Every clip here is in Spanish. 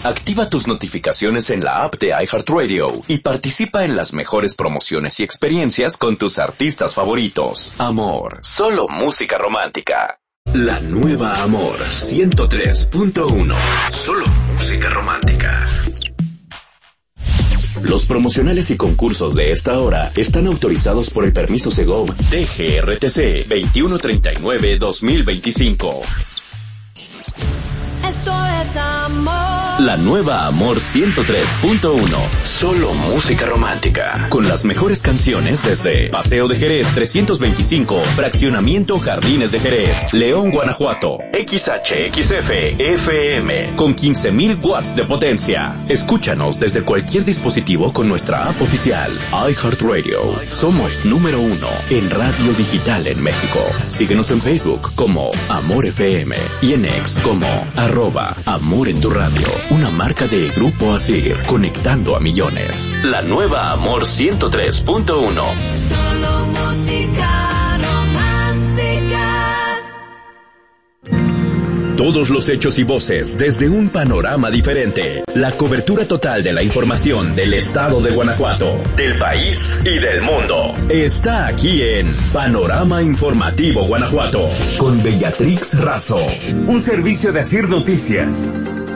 Activa tus notificaciones en la app de iHeartRadio y participa en las mejores promociones y experiencias con tus artistas favoritos. Amor, solo música romántica. La nueva Amor 103.1. Solo música romántica. Los promocionales y concursos de esta hora están autorizados por el permiso Segov DGRTC 2139-2025. Esto es amor. La nueva Amor 103.1. Solo música romántica. Con las mejores canciones desde Paseo de Jerez 325, Fraccionamiento Jardines de Jerez, León, Guanajuato. XHXF FM con 15,000 watts de potencia. Escúchanos desde cualquier dispositivo con nuestra app oficial. iHeartRadio. Somos número 1 en radio digital en México. Síguenos en Facebook como Amor FM y en X como @Amor en tu radio. Una marca de Grupo Asir, conectando a millones. La nueva Amor 103.1. Solo música romántica. Todos los hechos y voces desde un panorama diferente. La cobertura total de la información del estado de Guanajuato, del país y del mundo. Está aquí en Panorama Informativo Guanajuato, con Bellatrix Razo. Un servicio de Asir Noticias.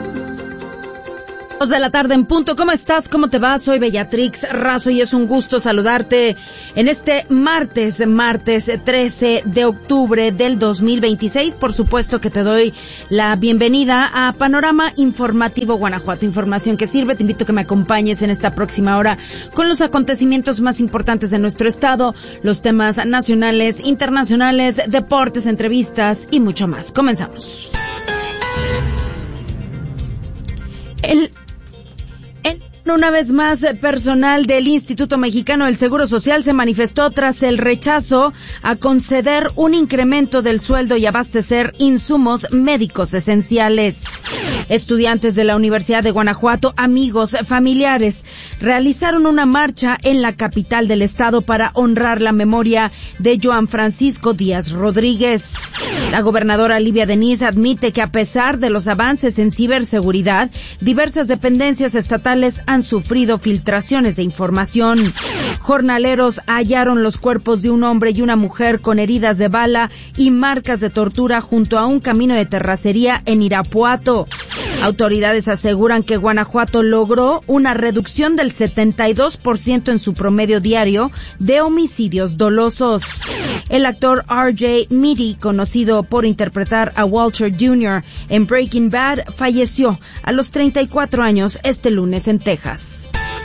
De la tarde en punto. ¿Cómo estás? ¿Cómo te va? Soy Bellatrix Razo y es un gusto saludarte en este martes 13 de octubre del 2026. Por supuesto que te doy la bienvenida a Panorama Informativo Guanajuato. Información que sirve. Te invito a que me acompañes en esta próxima hora con los acontecimientos más importantes de nuestro estado, los temas nacionales, internacionales, deportes, entrevistas y mucho más. Comenzamos. Una vez más, personal del Instituto Mexicano del Seguro Social se manifestó tras el rechazo a conceder un incremento del sueldo y abastecer insumos médicos esenciales. Estudiantes de la Universidad de Guanajuato, amigos, familiares, realizaron una marcha en la capital del estado para honrar la memoria de Joan Francisco Díaz Rodríguez. La gobernadora Livia Denis admite que a pesar de los avances en ciberseguridad, diversas dependencias estatales han sufrido filtraciones de información. Jornaleros hallaron los cuerpos de un hombre y una mujer con heridas de bala y marcas de tortura junto a un camino de terracería en Irapuato. Autoridades aseguran que Guanajuato logró una reducción del 72% en su promedio diario de homicidios dolosos. El actor R.J. Meaty, conocido por interpretar a Walter Jr. en Breaking Bad, falleció a los 34 años este lunes en Texas.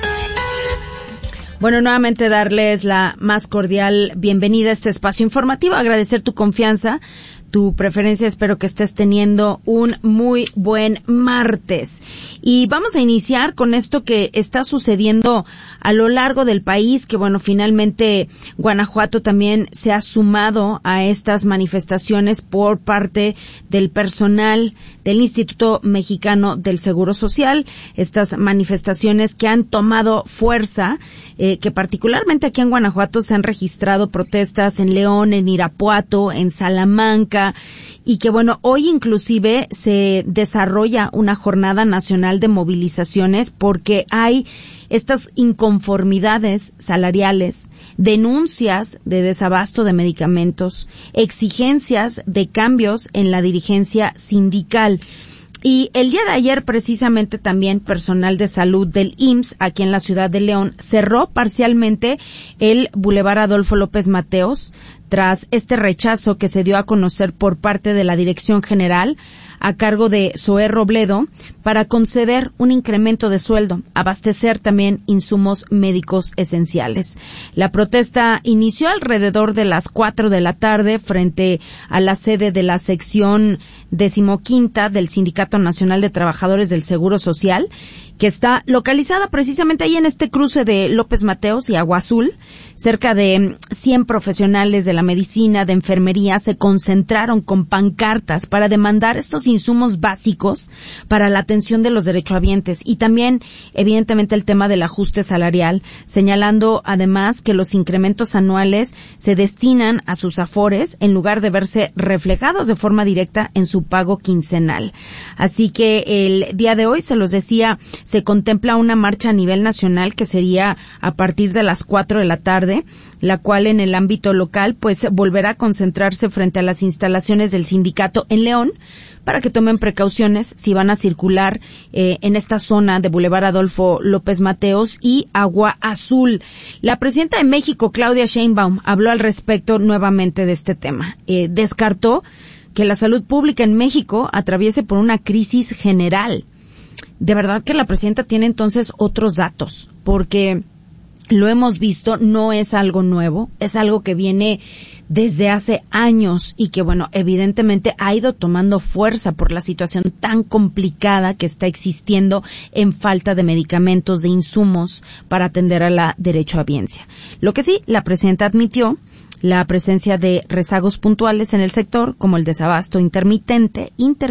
Bueno, nuevamente darles la más cordial bienvenida a este espacio informativo, agradecer tu confianza, tu preferencia. Espero que estés teniendo un muy buen martes. Y vamos a iniciar con esto que está sucediendo a lo largo del país, que bueno, finalmente Guanajuato también se ha sumado a estas manifestaciones por parte del personal del Instituto Mexicano del Seguro Social, estas manifestaciones que han tomado fuerza, que particularmente aquí en Guanajuato se han registrado protestas en León, en Irapuato, en Salamanca, y que bueno, hoy inclusive se desarrolla una jornada nacional de movilizaciones porque hay estas inconformidades salariales, denuncias de desabasto de medicamentos, exigencias de cambios en la dirigencia sindical. Y el día de ayer, precisamente, también personal de salud del IMSS aquí en la ciudad de León cerró parcialmente el Boulevard Adolfo López Mateos tras este rechazo que se dio a conocer por parte de la Dirección General a cargo de Zoé Robledo para conceder un incremento de sueldo, abastecer también insumos médicos esenciales. La protesta inició alrededor de las 4 de la tarde frente a la sede de la sección 15ª del Sindicato Nacional de Trabajadores del Seguro Social, que está localizada precisamente ahí en este cruce de López Mateos y Agua Azul. Cerca de 100 profesionales de la medicina, de enfermería, se concentraron con pancartas para demandar estos insumos básicos para la atención de los derechohabientes y también, evidentemente, el tema del ajuste salarial, señalando además que los incrementos anuales se destinan a sus afores en lugar de verse reflejados de forma directa en su pago quincenal. Así que el día de hoy, se los decía, se contempla una marcha a nivel nacional que sería a partir de las 4 de la tarde, la cual en el ámbito local pues volverá a concentrarse frente a las instalaciones del sindicato en León para que tomen precauciones si van a circular en esta zona de Boulevard Adolfo López Mateos y Agua Azul. La presidenta de México, Claudia Sheinbaum, habló al respecto nuevamente de este tema. Descartó que la salud pública en México atraviese por una crisis general. De verdad que la presidenta tiene entonces otros datos, porque lo hemos visto, no es algo nuevo, es algo que viene desde hace años y que, bueno, evidentemente ha ido tomando fuerza por la situación tan complicada que está existiendo en falta de medicamentos, de insumos para atender a la derechohabiencia. Lo que sí, la presidenta admitió la presencia de rezagos puntuales en el sector, como el desabasto intermitente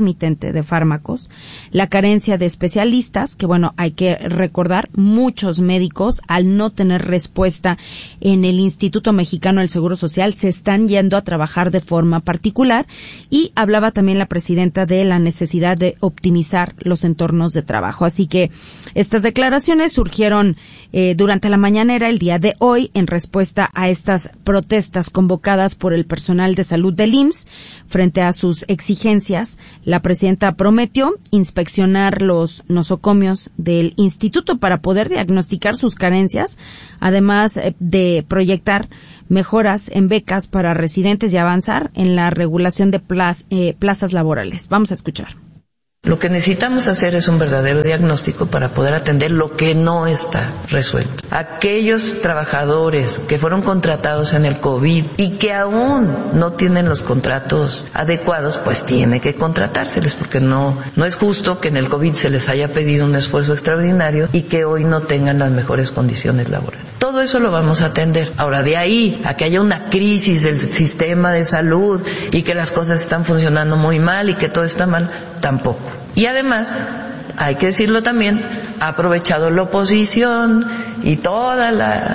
de fármacos, la carencia de especialistas, que bueno, hay que recordar, muchos médicos, al no tener respuesta en el Instituto Mexicano del Seguro Social, se están yendo a trabajar de forma particular, y hablaba también la presidenta de la necesidad de optimizar los entornos de trabajo. Así que estas declaraciones surgieron durante la mañanera el día de hoy en respuesta a estas protestas convocadas por el personal de salud del IMSS frente a sus exigencias. La presidenta prometió inspeccionar los nosocomios del instituto para poder diagnosticar sus carencias, además de proyectar mejoras en becas para residentes y avanzar en la regulación de plazas laborales. Vamos a escuchar. Lo que necesitamos hacer es un verdadero diagnóstico para poder atender lo que no está resuelto. Aquellos trabajadores que fueron contratados en el COVID y que aún no tienen los contratos adecuados, pues tiene que contratárseles, porque no es justo que en el COVID se les haya pedido un esfuerzo extraordinario y que hoy no tengan las mejores condiciones laborales. Todo eso lo vamos a atender. Ahora, de ahí a que haya una crisis del sistema de salud y que las cosas están funcionando muy mal y que todo está mal, tampoco. Y además, hay que decirlo también, ha aprovechado la oposición y toda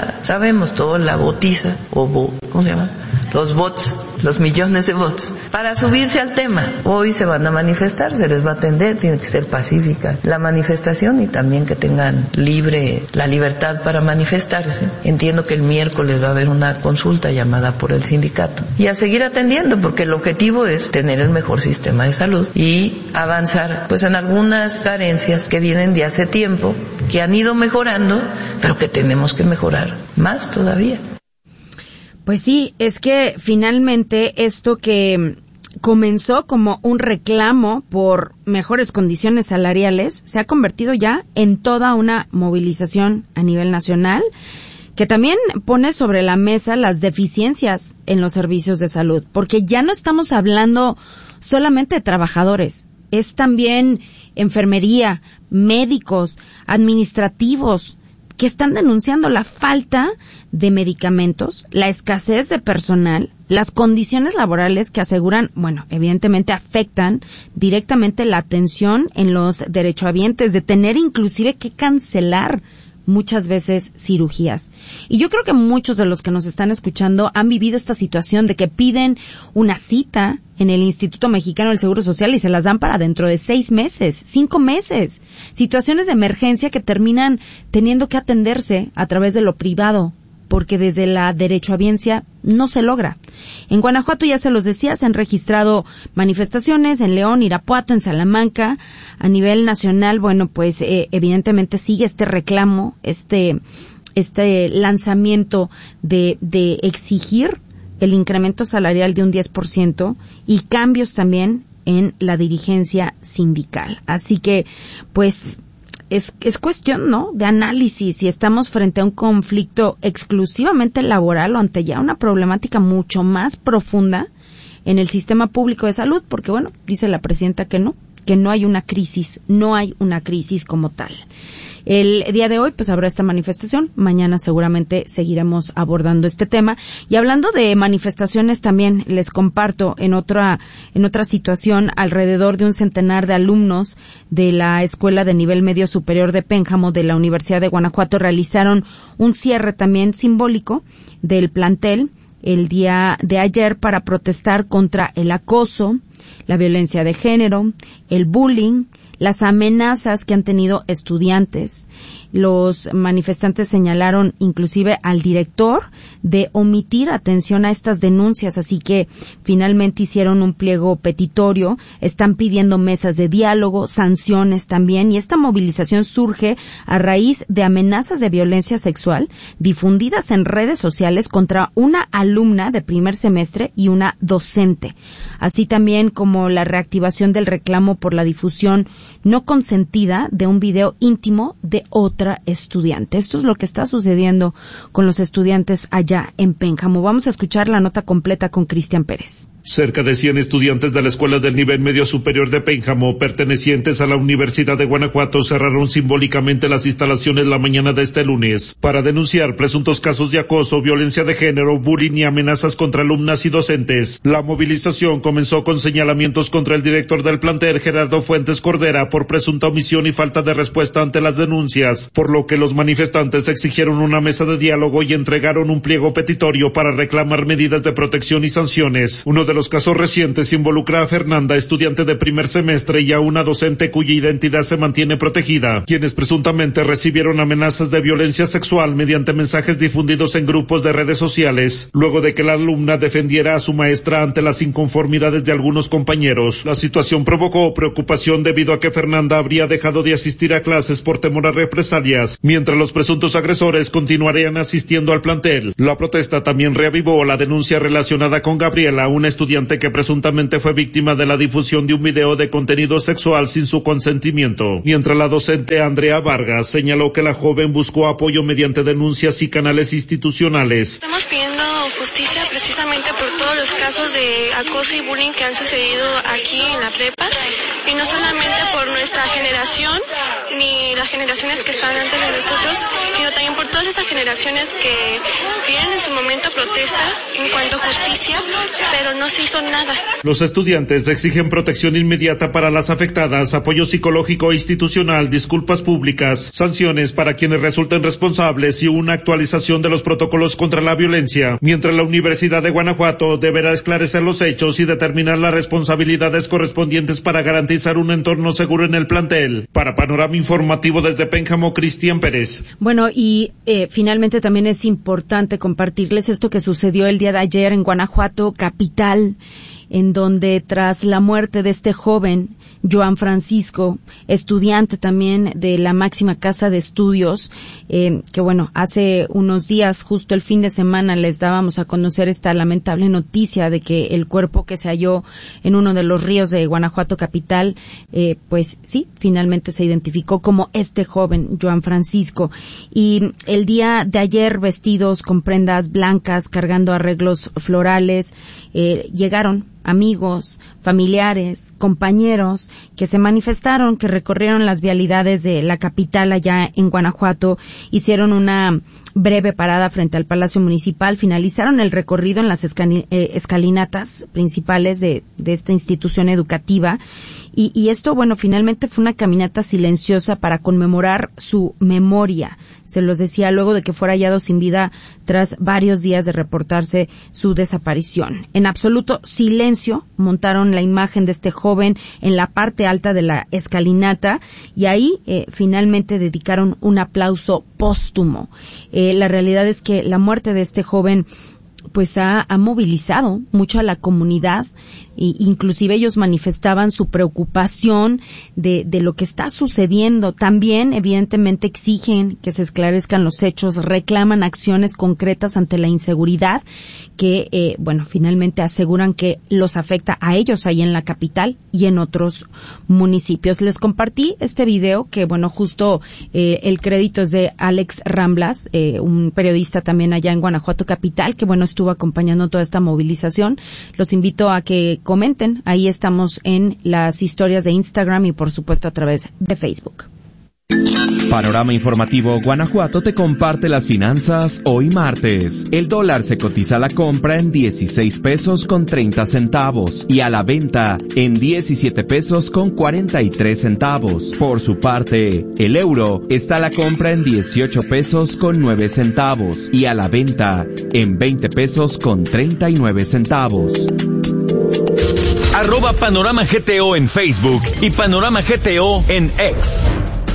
la botiza, ¿cómo se llama? Los bots, los millones de bots, para subirse al tema. Hoy se van a manifestar, se les va a atender, tiene que ser pacífica la manifestación y también que tengan la libertad para manifestarse. Entiendo que el miércoles va a haber una consulta llamada por el sindicato y a seguir atendiendo, porque el objetivo es tener el mejor sistema de salud y avanzar pues en algunas carencias que vienen de hace tiempo, que han ido mejorando, pero que tenemos que mejorar más todavía. Pues sí, es que finalmente esto que comenzó como un reclamo por mejores condiciones salariales se ha convertido ya en toda una movilización a nivel nacional que también pone sobre la mesa las deficiencias en los servicios de salud, porque ya no estamos hablando solamente de trabajadores, es también enfermería, médicos, administrativos, que están denunciando la falta de medicamentos, la escasez de personal, las condiciones laborales que aseguran, bueno, evidentemente afectan directamente la atención en los derechohabientes, de tener inclusive que cancelar muchas veces cirugías. Y yo creo que muchos de los que nos están escuchando han vivido esta situación de que piden una cita en el Instituto Mexicano del Seguro Social y se las dan para dentro de 6 meses, 5 meses. Situaciones de emergencia que terminan teniendo que atenderse a través de lo privado, porque desde la derechohabiencia no se logra. En Guanajuato, ya se los decía, se han registrado manifestaciones en León, Irapuato, en Salamanca. A nivel nacional, bueno, pues evidentemente sigue este reclamo, este lanzamiento de exigir el incremento salarial de un 10% y cambios también en la dirigencia sindical. Así que, pues, es cuestión, ¿no?, de análisis si estamos frente a un conflicto exclusivamente laboral o ante ya una problemática mucho más profunda en el sistema público de salud, porque, bueno, dice la presidenta que no hay una crisis como tal. El día de hoy, pues habrá esta manifestación. Mañana seguramente seguiremos abordando este tema. Y hablando de manifestaciones, también les comparto en otra situación, alrededor de un centenar de alumnos de la Escuela de Nivel Medio Superior de Pénjamo de la Universidad de Guanajuato realizaron un cierre también simbólico del plantel el día de ayer para protestar contra el acoso, la violencia de género, el bullying, las amenazas que han tenido estudiantes. Los manifestantes señalaron inclusive al director de omitir atención a estas denuncias, así que finalmente hicieron un pliego petitorio, están pidiendo mesas de diálogo, sanciones también, y esta movilización surge a raíz de amenazas de violencia sexual difundidas en redes sociales contra una alumna de primer semestre y una docente, así también como la reactivación del reclamo por la difusión no consentida de un video íntimo de otra estudiante. Esto es lo que está sucediendo con los estudiantes allá en Pénjamo. Vamos a escuchar la nota completa con Cristian Pérez. Cerca de 100 estudiantes de la Escuela del Nivel Medio Superior de Pénjamo, pertenecientes a la Universidad de Guanajuato, cerraron simbólicamente las instalaciones la mañana de este lunes para denunciar presuntos casos de acoso, violencia de género, bullying y amenazas contra alumnas y docentes. La movilización comenzó con señalamientos contra el director del plantel, Gerardo Fuentes Cordera, por presunta omisión y falta de respuesta ante las denuncias, por lo que los manifestantes exigieron una mesa de diálogo y entregaron un pliego petitorio para reclamar medidas de protección y sanciones. Uno de los casos recientes involucra a Fernanda, estudiante de primer semestre, y a una docente cuya identidad se mantiene protegida, quienes presuntamente recibieron amenazas de violencia sexual mediante mensajes difundidos en grupos de redes sociales, luego de que la alumna defendiera a su maestra ante las inconformidades de algunos compañeros. La situación provocó preocupación debido a que Fernanda habría dejado de asistir a clases por temor a represalias, mientras los presuntos agresores continuarían asistiendo al plantel. La protesta también reavivó la denuncia relacionada con Gabriela, una estudiante que presuntamente fue víctima de la difusión de un video de contenido sexual sin su consentimiento, mientras la docente Andrea Vargas señaló que la joven buscó apoyo mediante denuncias y canales institucionales. Estamos pidiendo justicia precisamente por todos los casos de acoso y bullying que han sucedido aquí en la prepa, y no solamente por nuestra generación ni las generaciones que están antes de nosotros, sino también por todas esas generaciones que pidieron en su momento protesta en cuanto a justicia, pero no se hizo nada. Los estudiantes exigen protección inmediata para las afectadas, apoyo psicológico e institucional, disculpas públicas, sanciones para quienes resulten responsables y una actualización de los protocolos contra la violencia, mientras la Universidad de Guanajuato deberá esclarecer los hechos y determinar las responsabilidades correspondientes para garantizar un entorno seguro en el plantel. Para Panorama Informativo desde Pénjamo, Cristian Pérez. Bueno, y finalmente también es importante compartirles esto que sucedió el día de ayer en Guanajuato capital, en donde tras la muerte de este joven, Joan Francisco, estudiante también de la máxima casa de estudios, que bueno, hace unos días, justo el fin de semana, les dábamos a conocer esta lamentable noticia de que el cuerpo que se halló en uno de los ríos de Guanajuato capital, pues sí, finalmente se identificó como este joven, Joan Francisco. Y el día de ayer, vestidos con prendas blancas, cargando arreglos florales, llegaron amigos, familiares, compañeros que se manifestaron, que recorrieron las vialidades de la capital allá en Guanajuato, hicieron una breve parada frente al Palacio Municipal, finalizaron el recorrido en las escalinatas principales de esta institución educativa, y esto, bueno, finalmente fue una caminata silenciosa para conmemorar su memoria. Se los decía, luego de que fuera hallado sin vida tras varios días de reportarse su desaparición. En absoluto silencio montaron la imagen de este joven en la parte alta de la escalinata, y ahí finalmente dedicaron un aplauso póstumo. La realidad es que la muerte de este joven pues ha movilizado mucho a la comunidad, y inclusive ellos manifestaban su preocupación de lo que está sucediendo. También evidentemente exigen que se esclarezcan los hechos, reclaman acciones concretas ante la inseguridad que bueno, finalmente aseguran que los afecta a ellos ahí en la capital y en otros municipios. Les compartí este video que, bueno, justo el crédito es de Alex Ramblas, un periodista también allá en Guanajuato capital, que bueno, estuvo acompañando toda esta movilización. Los invito a que comenten, ahí estamos en las historias de Instagram y por supuesto a través de Facebook. Panorama Informativo Guanajuato te comparte las finanzas hoy martes. El dólar se cotiza a la compra en 16 pesos con 30 centavos y a la venta en 17 pesos con 43 centavos. Por su parte, el euro está a la compra en 18 pesos con 9 centavos y a la venta en 20 pesos con 39 centavos. @Panorama GTO en Facebook y Panorama GTO en X.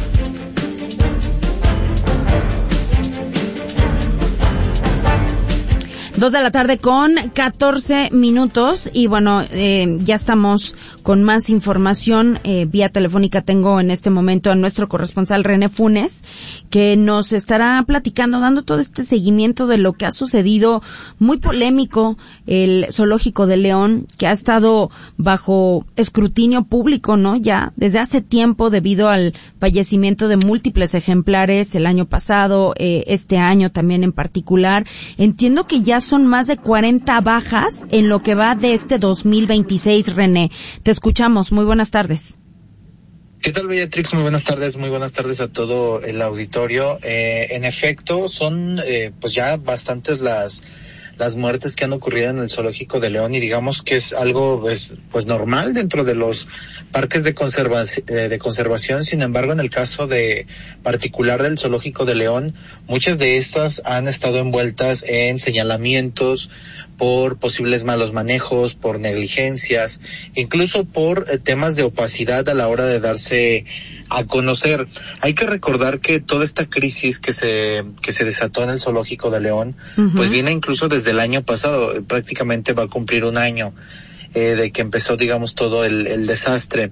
2 de la tarde con 14 minutos y bueno, ya estamos con más información. Vía telefónica tengo en este momento a nuestro corresponsal René Funes, que nos estará platicando, dando todo este seguimiento de lo que ha sucedido, muy polémico, el Zoológico de León, que ha estado bajo escrutinio público, ¿no? Ya desde hace tiempo debido al fallecimiento de múltiples ejemplares el año pasado, este año también en particular. Entiendo que ya son más de 40 bajas en lo que va de este 2026, René. Te escuchamos. Muy buenas tardes. ¿Qué tal, Beatrix? Muy buenas tardes a todo el auditorio. En efecto, son pues ya bastantes las muertes que han ocurrido en el Zoológico de León y digamos que es algo pues normal dentro de los parques de conservación. Sin embargo, en el caso particular del Zoológico de León, muchas de estas han estado envueltas en señalamientos por posibles malos manejos, por negligencias, incluso por temas de opacidad a la hora de darse a conocer. Hay que recordar que toda esta crisis que se desató en el Zoológico de León, pues viene incluso desde el año pasado, prácticamente va a cumplir un año de que empezó, digamos, todo el desastre.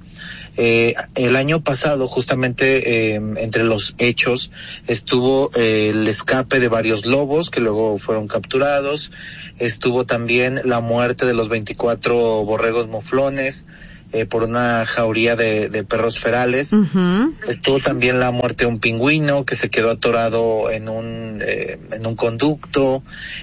El año pasado, justamente, entre los hechos, estuvo el escape de varios lobos que luego fueron capturados, estuvo también la muerte de los 24 borregos muflones, por una jauría de perros ferales. Estuvo también la muerte de un pingüino que se quedó atorado en un conducto,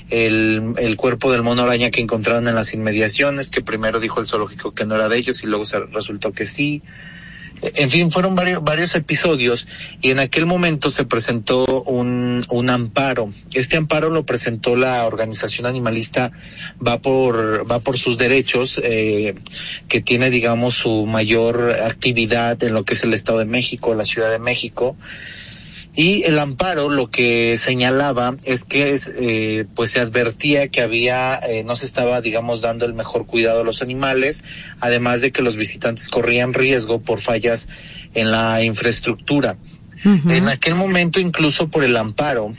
el cuerpo del mono araña que encontraron en las inmediaciones, que primero dijo el zoológico que no era de ellos y luego resultó que sí. En fin, fueron varios episodios y en aquel momento se presentó un amparo. Este amparo lo presentó la organización animalista Va por sus derechos, que tiene, digamos, su mayor actividad en lo que es el Estado de México, la Ciudad de México. Y el amparo lo que señalaba es que pues se advertía que no se estaba, digamos, dando el mejor cuidado a los animales, además de que los visitantes corrían riesgo por fallas en la infraestructura. En aquel momento, incluso por el amparo,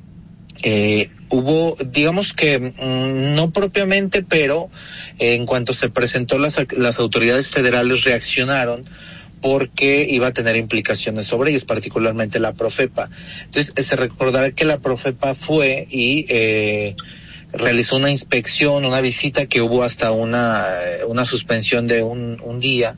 hubo, digamos que no propiamente, pero en cuanto se presentó las autoridades federales reaccionaron porque iba a tener implicaciones sobre ellos, particularmente la Profepa. Entonces, se recordará que la Profepa fue y realizó una inspección, una visita que hubo hasta una suspensión de un día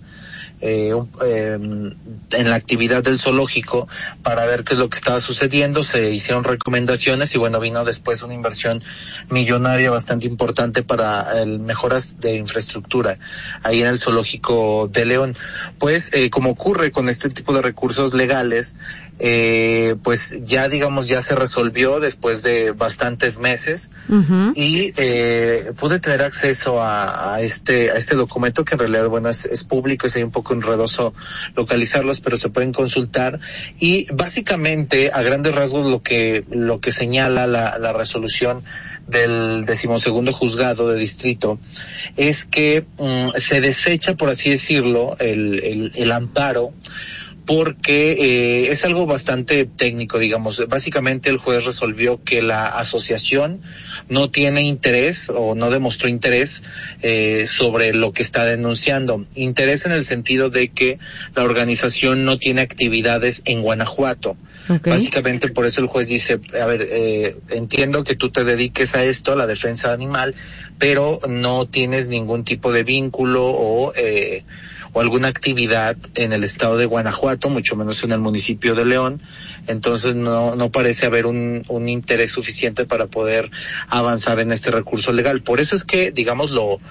en la actividad del zoológico para ver qué es lo que estaba sucediendo. Se hicieron recomendaciones y bueno, vino después una inversión millonaria bastante importante para mejoras de infraestructura ahí en el Zoológico de León. Pues como ocurre con este tipo de recursos legales, pues ya, digamos, ya se resolvió después de bastantes meses y pude tener acceso a este documento, que en realidad, bueno, es público, es ahí un poco enredoso localizarlos, pero se pueden consultar. Y básicamente, a grandes rasgos, lo que señala la resolución del 12º juzgado de distrito es que se desecha, por así decirlo, el amparo, porque es algo bastante técnico, digamos. Básicamente el juez resolvió que la asociación no tiene interés o no demostró interés sobre lo que está denunciando. Interés en el sentido de que la organización no tiene actividades en Guanajuato. Okay. Básicamente por eso el juez dice, a ver, entiendo que tú te dediques a esto, a la defensa animal, pero no tienes ningún tipo de vínculo o alguna actividad en el estado de Guanajuato, mucho menos en el municipio de León. Entonces no parece haber un interés suficiente para poder avanzar en este recurso legal. Por eso es que, digamos, lo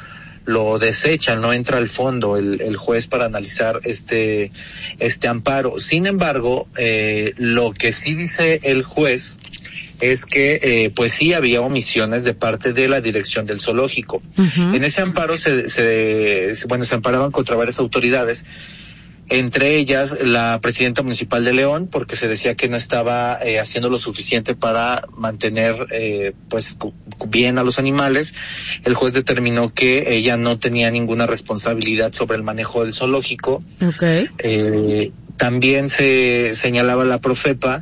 lo desecha, no entra al fondo el juez para analizar este amparo. Sin embargo, lo que sí dice el juez es que pues sí había omisiones de parte de la dirección del zoológico. Uh-huh. En ese amparo se amparaban contra varias autoridades, entre ellas la presidenta municipal de León, porque se decía que no estaba haciendo lo suficiente para mantener pues bien a los animales. El juez determinó que ella no tenía ninguna responsabilidad sobre el manejo del zoológico. Okay. También se señalaba la Profepa,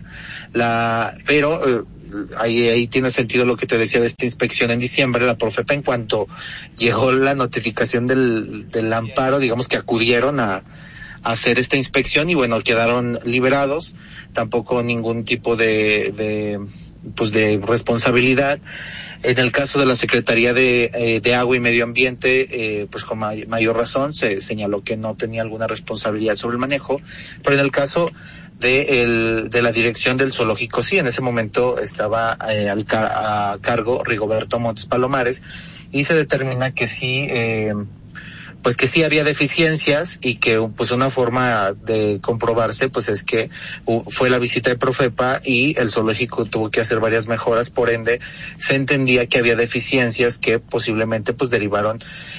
pero ahí tiene sentido lo que te decía de esta inspección en diciembre. La Profepa, en cuanto llegó la notificación del amparo, digamos que acudieron a hacer esta inspección y bueno, quedaron liberados. Tampoco ningún tipo de responsabilidad. En el caso de la Secretaría de Agua y Medio Ambiente, pues con mayor razón se señaló que no tenía alguna responsabilidad sobre el manejo, pero en el caso de la dirección del zoológico, sí, en ese momento estaba a cargo Rigoberto Montes Palomares, y se determina que sí, pues que sí había deficiencias, y que pues una forma de comprobarse pues es que fue la visita de Profepa y el zoológico tuvo que hacer varias mejoras. Por ende se entendía que había deficiencias que posiblemente pues derivaron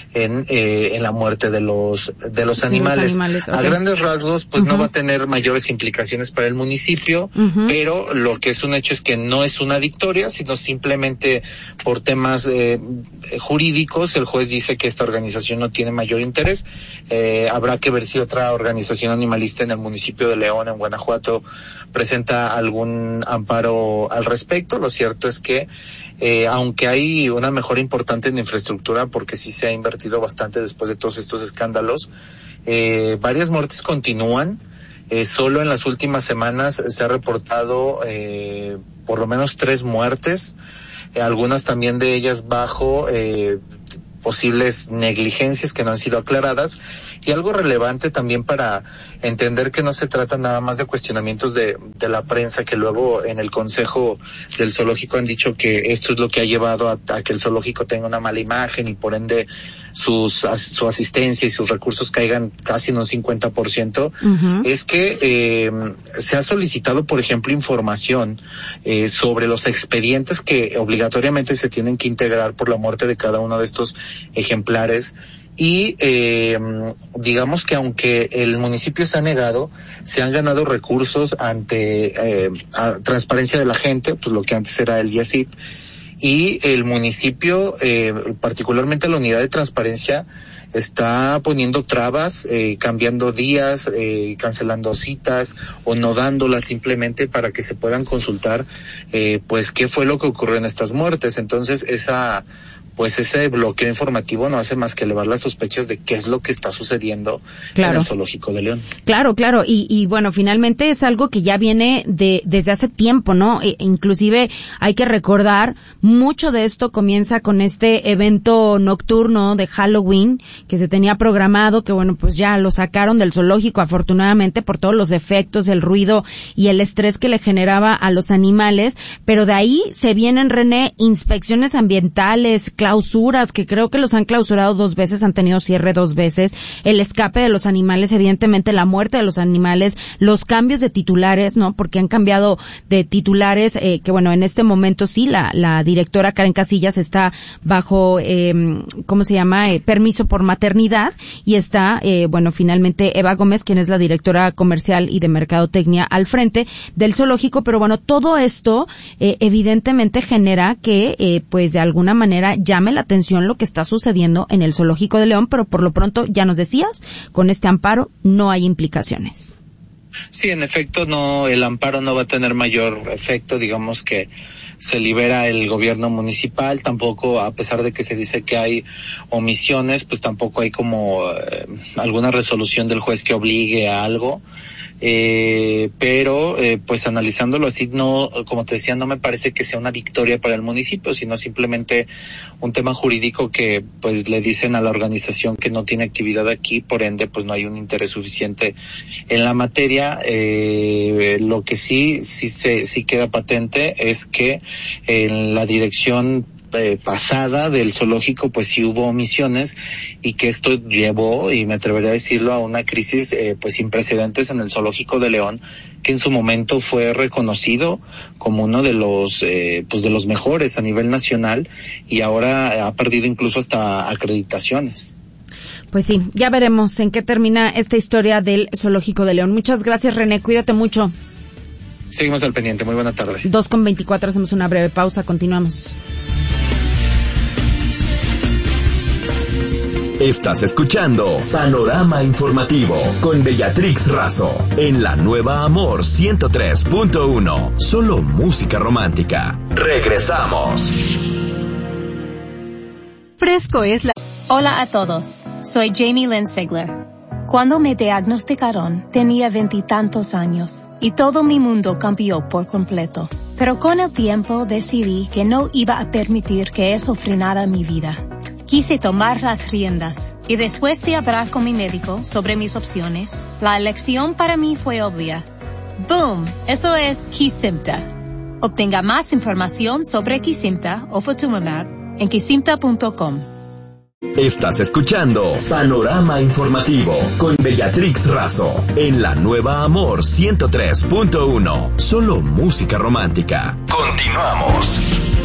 en la muerte de los animales. Okay. A grandes rasgos pues no va a tener mayores implicaciones para el municipio, pero lo que es un hecho es que no es una victoria, sino simplemente por temas jurídicos el juez dice que esta organización no tiene mayor interés. Habrá que ver si otra organización animalista en el municipio de León, en Guanajuato, presenta algún amparo al respecto. Lo cierto es que aunque hay una mejora importante en infraestructura, porque sí se ha invertido bastante después de todos estos escándalos, varias muertes continúan. Solo en las últimas semanas se ha reportado por lo menos 3 muertes, algunas también de ellas bajo posibles negligencias que no han sido aclaradas. Y algo relevante también para entender que no se trata nada más de cuestionamientos de la prensa, que luego en el consejo del zoológico han dicho que esto es lo que ha llevado a que el zoológico tenga una mala imagen y por ende su asistencia y sus recursos caigan casi en un 50%. Es que se ha solicitado, por ejemplo, información sobre los expedientes que obligatoriamente se tienen que integrar por la muerte de cada uno de estos ejemplares. Y digamos que aunque el municipio se ha negado, se han ganado recursos ante transparencia de la gente, pues lo que antes era el IACIP, y el municipio, particularmente la unidad de transparencia, está poniendo trabas, cambiando días, cancelando citas o no dándolas simplemente para que se puedan consultar pues qué fue lo que ocurrió en estas muertes. Entonces ese bloqueo informativo no hace más que elevar las sospechas de qué es lo que está sucediendo en el zoológico de León. Claro. Y bueno, finalmente es algo que ya viene desde hace tiempo, ¿no? Inclusive hay que recordar, mucho de esto comienza con este evento nocturno de Halloween que se tenía programado, que bueno, pues ya lo sacaron del zoológico afortunadamente por todos los efectos, el ruido y el estrés que le generaba a los animales, pero de ahí se vienen, René, inspecciones ambientales, clausuras, que creo que los han clausurado 2 veces, han tenido cierre 2 veces, el escape de los animales, evidentemente la muerte de los animales, los cambios de titulares, ¿no? Porque han cambiado de titulares, que bueno, en este momento sí, la directora Karen Casillas está bajo, ¿cómo se llama? Permiso por maternidad, y está, bueno, finalmente Eva Gómez, quien es la directora comercial y de mercadotecnia al frente del zoológico, pero bueno, todo esto, evidentemente genera que, pues de alguna manera llame la atención lo que está sucediendo en el zoológico de León, pero por lo pronto, ya nos decías, con este amparo no hay implicaciones. Sí, en efecto, el amparo no va a tener mayor efecto, digamos que se libera el gobierno municipal, tampoco, a pesar de que se dice que hay omisiones, pues tampoco hay como alguna resolución del juez que obligue a algo. Pero pues analizándolo así, no, como te decía, no me parece que sea una victoria para el municipio, sino simplemente un tema jurídico que pues le dicen a la organización que no tiene actividad aquí, por ende pues no hay un interés suficiente en la materia. Lo que sí queda patente es que en la dirección pasada del zoológico pues sí hubo omisiones y que esto llevó, y me atrevería a decirlo, a una crisis pues sin precedentes en el zoológico de León, que en su momento fue reconocido como uno de los pues de los mejores a nivel nacional, y ahora ha perdido incluso hasta acreditaciones. Pues sí, ya veremos en qué termina esta historia del zoológico de León. Muchas gracias, René, cuídate mucho. Seguimos al pendiente, muy buena tarde. 2:24, hacemos una breve pausa, continuamos. Estás escuchando Panorama Informativo con Bellatrix Razo en la nueva Amor 103.1. Solo música romántica. Regresamos. Fresco es la... Hola a todos, soy Jamie Lynn Sigler. Cuando me diagnosticaron, tenía 20 y tantos años y todo mi mundo cambió por completo. Pero con el tiempo decidí que no iba a permitir que eso frenara mi vida. Quise tomar las riendas y después de hablar con mi médico sobre mis opciones, la elección para mí fue obvia. ¡Boom! Eso es Kesimpta. Obtenga más información sobre Kesimpta o Ofatumumab en kesimpta.com. Estás escuchando Panorama Informativo con Bellatrix Razo en la nueva Amor 103.1. Solo música romántica. Continuamos.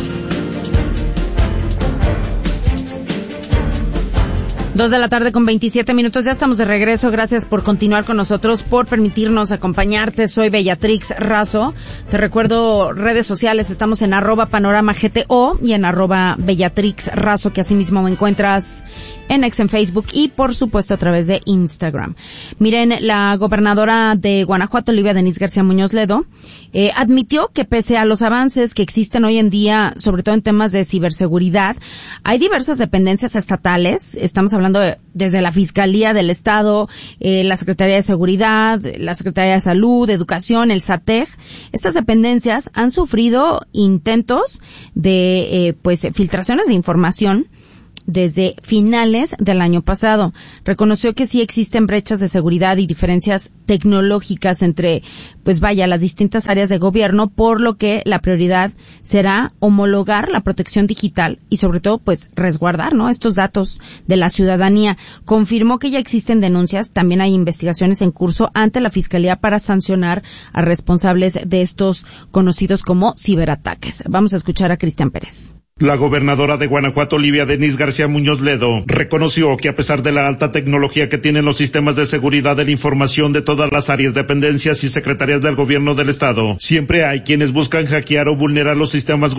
2:27 p.m. Ya estamos de regreso. Gracias por continuar con nosotros, por permitirnos acompañarte. Soy Bellatrix Razo. Te recuerdo redes sociales. Estamos en @panoramagto y en @Bellatrix Razo, que así mismo me encuentras en X, en Facebook y por supuesto a través de Instagram. Miren, la gobernadora de Guanajuato, Olivia Denise García Muñoz Ledo, admitió que pese a los avances que existen hoy en día, sobre todo en temas de ciberseguridad, hay diversas dependencias estatales. Estamos hablando desde la Fiscalía del Estado, la Secretaría de Seguridad, la Secretaría de Salud, Educación, el SATEG. Estas dependencias han sufrido intentos de filtraciones de información desde finales del año pasado. Reconoció que sí existen brechas de seguridad y diferencias tecnológicas entre, las distintas áreas de gobierno, por lo que la prioridad será homologar la protección digital y sobre todo, resguardar, estos datos de la ciudadanía. Confirmó que ya existen denuncias, también hay investigaciones en curso ante la Fiscalía para sancionar a responsables de estos conocidos como ciberataques. Vamos a escuchar a Cristian Pérez. La gobernadora de Guanajuato, Olivia Denise García Muñoz Ledo, reconoció que a pesar de la alta tecnología que tienen los sistemas de seguridad de la información de todas las áreas, dependencias y secretarías del gobierno del estado, siempre hay quienes buscan hackear o vulnerar los sistemas